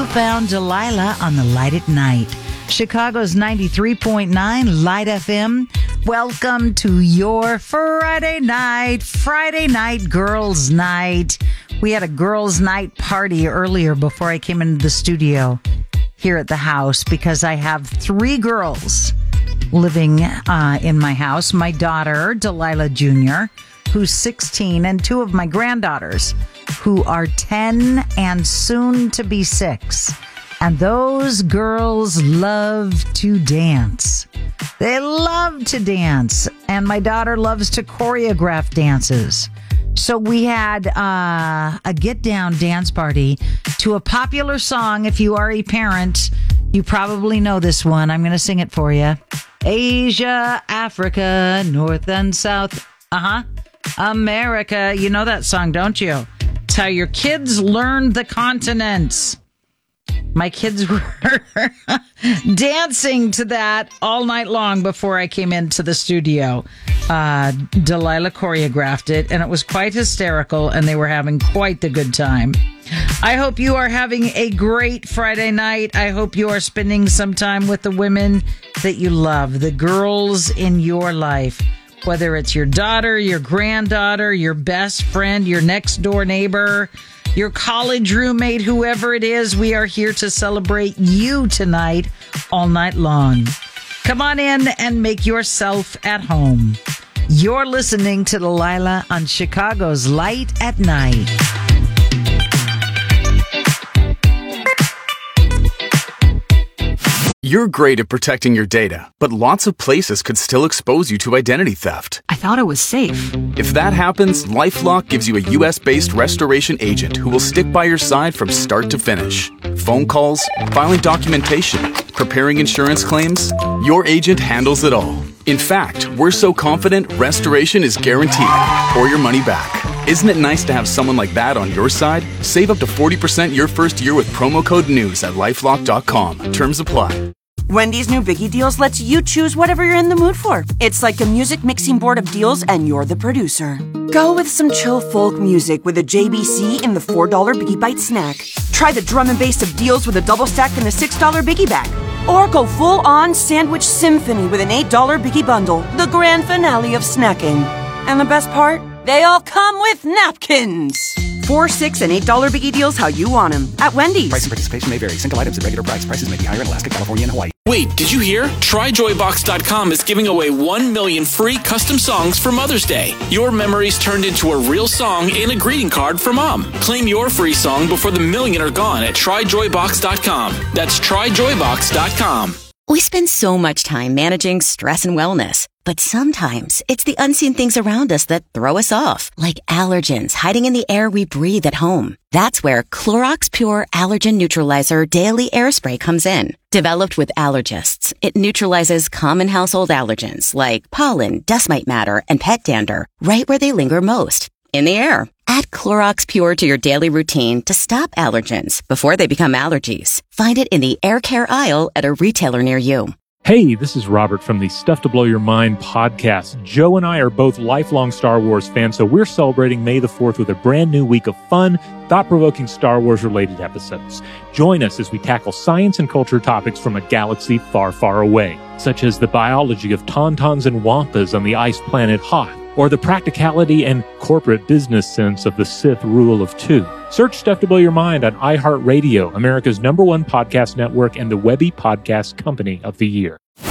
found Delilah on the Light at Night. Chicago's 93.9 Light FM. Welcome to your Friday night girls' night. We had a girls' night party earlier before I came into the studio here at the house because I have 3 girls living in my house. My daughter, Delilah Jr., who's 16, and 2 of my granddaughters, who are 10 and soon to be 6. And those girls love to dance. They love to dance. And my daughter loves to choreograph dances. So we had a get-down dance party to a popular song. If you are a parent, you probably know this one. I'm going to sing it for you. Asia, Africa, North and South. America. You know that song, don't you? It's how your kids learn the continents. My kids were dancing to that all night long before I came into the studio. Delilah choreographed it, and it was quite hysterical, and they were having quite the good time. I hope you are having a great Friday night. I hope you are spending some time with the women that you love, the girls in your life, whether it's your daughter, your granddaughter, your best friend, your next door neighbor, your college roommate, whoever it is. We are here to celebrate you tonight, all night long. Come on in and make yourself at home. You're listening to Delilah on Chicago's Light at Night. You're great at protecting your data, but lots of places could still expose you to identity theft. I thought it was safe. If that happens, LifeLock gives you a U.S.-based restoration agent who will stick by your side from start to finish. Phone calls, filing documentation, preparing insurance claims, your agent handles it all. In fact, we're so confident restoration is guaranteed or your money back. Isn't it nice to have someone like that on your side? Save up to 40% your first year with promo code NEWS at LifeLock.com. Terms apply. Wendy's new Biggie Deals lets you choose whatever you're in the mood for. It's like a music mixing board of deals, and you're the producer. Go with some chill folk music with a JBC in the $4 Biggie Bite snack. Try the drum and bass of deals with a double stack in the $6 Biggie Bag. Or go full-on sandwich symphony with an $8 Biggie Bundle, the grand finale of snacking. And the best part? They all come with napkins. $4, $6, and $8 Biggie Deals how you want them at Wendy's. Price and participation may vary. Single items at regular price. Prices may be higher in Alaska, California, and Hawaii. Wait, did you hear? TryJoyBox.com is giving away 1 million free custom songs for Mother's Day. Your memories turned into a real song and a greeting card for Mom. Claim your free song before the million are gone at TryJoyBox.com. That's TryJoyBox.com. We spend so much time managing stress and wellness, but sometimes it's the unseen things around us that throw us off, like allergens hiding in the air we breathe at home. That's where Clorox Pure Allergen Neutralizer Daily Air Spray comes in. Developed with allergists, it neutralizes common household allergens like pollen, dust mite matter, and pet dander right where they linger most, in the air. Add Clorox Pure to your daily routine to stop allergens before they become allergies. Find it in the air care aisle at a retailer near you. Hey, this is Robert from the Stuff to Blow Your Mind podcast. Joe and I are both lifelong Star Wars fans, so we're celebrating May the 4th with a brand new week of fun, thought-provoking Star Wars-related episodes. Join us as we tackle science and culture topics from a galaxy far, far away, such as the biology of tauntauns and wampas on the ice planet Hoth, or the practicality and corporate business sense of the Sith rule of 2. Search Stuff to Blow Your Mind on iHeartRadio, America's #1 podcast network and the Webby Podcast Company of the Year.